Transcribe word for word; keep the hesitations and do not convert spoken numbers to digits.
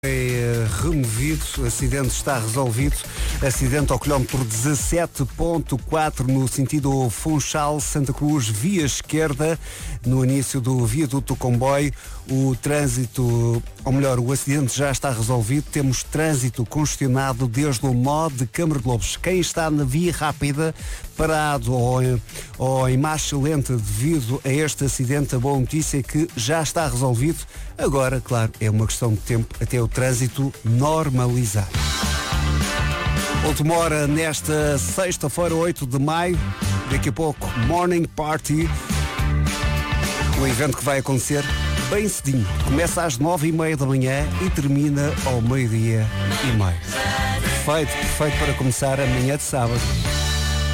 É removido, o acidente está resolvido. Acidente ao quilómetro dezassete ponto quatro no sentido Funchal, Santa Cruz, via esquerda, no início do viaduto do comboio. O trânsito, ou melhor, o acidente já está resolvido. Temos trânsito congestionado desde o nó de Câmara de Lobos. Quem está na via rápida, parado ou em, ou em marcha lenta devido a este acidente, a boa notícia é que já está resolvido. Agora, claro, é uma questão de tempo até o trânsito normalizar. Última hora nesta sexta-feira, oito de maio. Daqui a pouco, Morning Party. O evento que vai acontecer bem cedinho. Começa às nove e meia da manhã e termina ao meio-dia e meio. Perfeito, perfeito para começar amanhã de sábado.